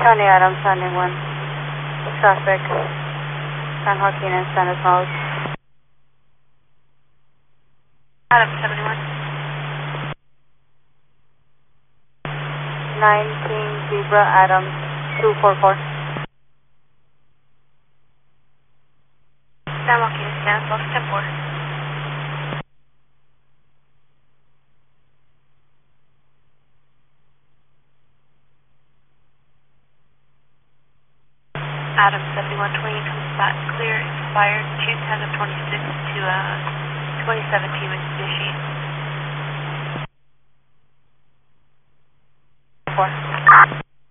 County Adams, landing 1. Traffic, San Joaquin and San Esmeralda. Adams 71. 19 Zebra Adams 244. San Joaquin and San Esmeralda, 10-4. Adams 7120 comes back clear, expired 210 of 26 to 2017 Mitsubishi. 4.